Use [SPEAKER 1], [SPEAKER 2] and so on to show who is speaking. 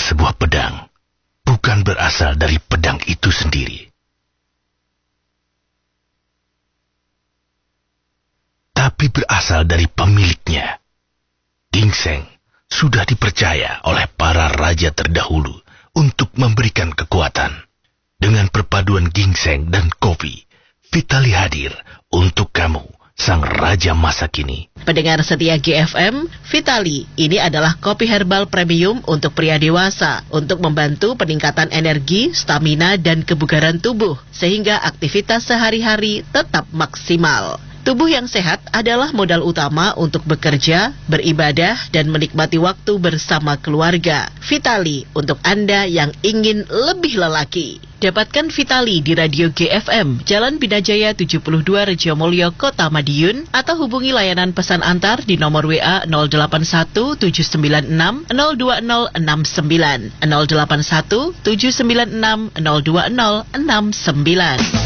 [SPEAKER 1] sebuah pedang bukan berasal dari pedang itu sendiri. Tapi berasal dari pemiliknya. Ginseng sudah dipercaya oleh para raja terdahulu untuk memberikan kekuatan. Dengan perpaduan ginseng dan kopi, Vitali hadir untuk kamu, sang raja masa kini.
[SPEAKER 2] Pendengar setia GFM, Vitali ini adalah kopi herbal premium untuk pria dewasa untuk membantu peningkatan energi, stamina, dan kebugaran tubuh sehingga aktivitas sehari-hari tetap maksimal. Tubuh yang sehat adalah modal utama untuk bekerja, beribadah, dan menikmati waktu bersama keluarga. Vitali untuk Anda yang ingin lebih lelaki. Dapatkan Vitali di Radio GFM, Jalan Bidajaya 72 Rejomolyo, Kota Madiun, atau hubungi layanan pesan antar di nomor WA 081 796 02069, 081 796 02069.